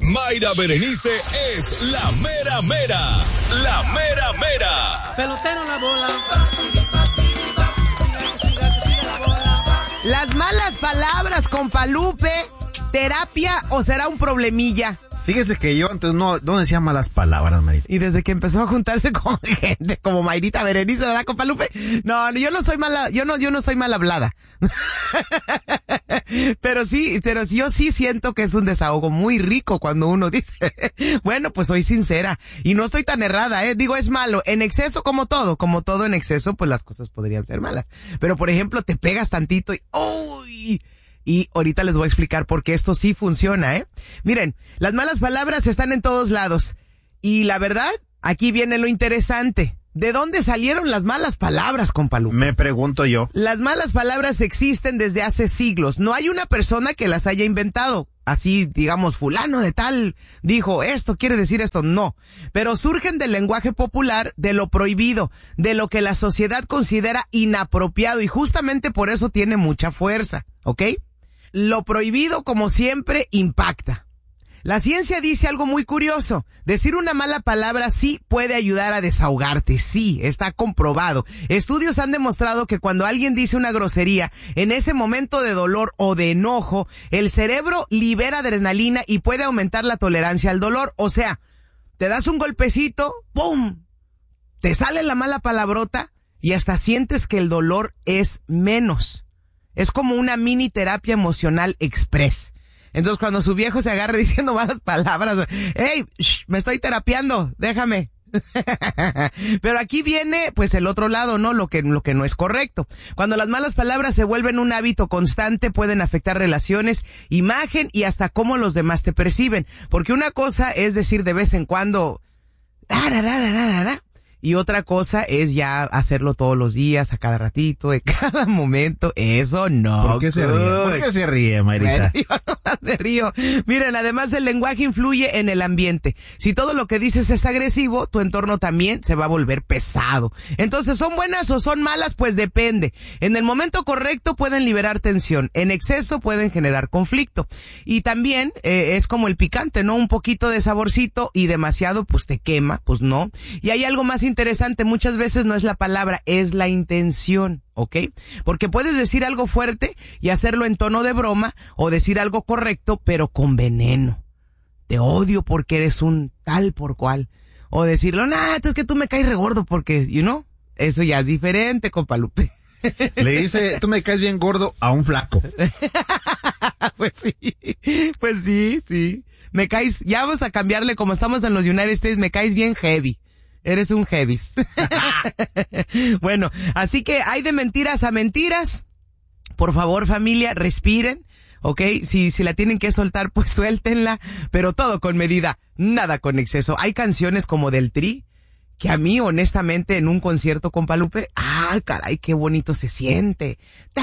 Mayra Berenice es la mera mera. La mera mera. Pelotero la bola. Las malas palabras, compa Lupe, terapia o será un problemilla. Fíjese que yo antes no decía malas palabras, Marita. Y desde que empezó a juntarse con gente como Mayrita Berenice, ¿verdad, compa Lupe? No, yo no soy mala, yo no soy mal hablada. Pero yo sí siento que es un desahogo muy rico cuando uno dice, bueno, pues soy sincera y no estoy tan errada, digo, es malo, en exceso como todo en exceso, pues las cosas podrían ser malas. Pero por ejemplo, te pegas tantito y ¡uy! Y ahorita les voy a explicar por qué esto sí funciona, Miren, las malas palabras están en todos lados. Y la verdad, aquí viene lo interesante. ¿De dónde salieron las malas palabras, compa Lupe? Me pregunto yo. Las malas palabras existen desde hace siglos. No hay una persona que las haya inventado. Así, digamos, fulano de tal dijo esto, quiere decir esto. No. Pero surgen del lenguaje popular, de lo prohibido, de lo que la sociedad considera inapropiado. Y justamente por eso tiene mucha fuerza, ¿ok? Lo prohibido, como siempre, impacta. La ciencia dice algo muy curioso. Decir una mala palabra sí puede ayudar a desahogarte. Sí, está comprobado. Estudios han demostrado que cuando alguien dice una grosería, en ese momento de dolor o de enojo, el cerebro libera adrenalina y puede aumentar la tolerancia al dolor. O sea, te das un golpecito, ¡pum! Te sale la mala palabrota y hasta sientes que el dolor es menos. Es como una mini terapia emocional express. Entonces cuando su viejo se agarra diciendo malas palabras, hey, me estoy terapiando, déjame. Pero aquí viene pues el otro lado, ¿no? Lo que no es correcto. Cuando las malas palabras se vuelven un hábito constante, pueden afectar relaciones, imagen y hasta cómo los demás te perciben. Porque una cosa es decir de vez en cuando, y otra cosa es ya hacerlo todos los días, a cada ratito, en cada momento. Eso no. ¿Por qué se ríe? ¿Por qué se ríe, Mayrita? Bueno, yo no me río. Miren, además el lenguaje influye en el ambiente. Si todo lo que dices es agresivo, tu entorno también se va a volver pesado. Entonces, ¿son buenas o son malas? Pues depende. En el momento correcto pueden liberar tensión. En exceso pueden generar conflicto. Y también es como el picante, ¿no? Un poquito de saborcito y demasiado, pues te quema, pues no. Y hay algo más interesante, muchas veces no es la palabra, es la intención, ¿ok? Porque puedes decir algo fuerte y hacerlo en tono de broma o decir algo correcto, pero con veneno. Te odio porque eres un tal por cual. O decirlo, es que tú me caes regordo porque, eso ya es diferente, compa Lupe. Le dice, tú me caes bien gordo a un flaco. Pues sí. Me caes, ya vamos a cambiarle como estamos en los United States, me caes bien heavy. Eres un heavis. Bueno, así que hay de mentiras a mentiras. Por favor, familia, respiren, ¿ok? Si la tienen que soltar, pues suéltenla, pero todo con medida, nada con exceso. Hay canciones como del Tri, que a mí, honestamente, en un concierto, compa Lupe, caray, qué bonito se siente.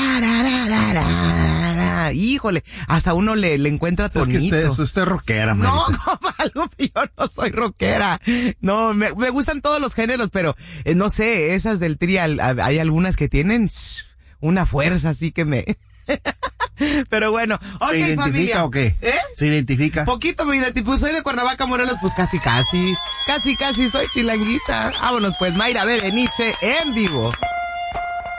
Híjole, hasta uno le encuentra tonito. Es que usted es rockera, Marita. No, compa Lupe, yo no soy rockera. No, me gustan todos los géneros, pero no sé, esas del Tri, hay algunas que tienen una fuerza así que me... Pero bueno, ok, ¿se identifica familia? ¿O qué? ¿Se identifica? Poquito me identifico, soy de Cuernavaca, Morelos, pues casi, soy chilanguita. Vámonos pues, Mayra Berenice en vivo.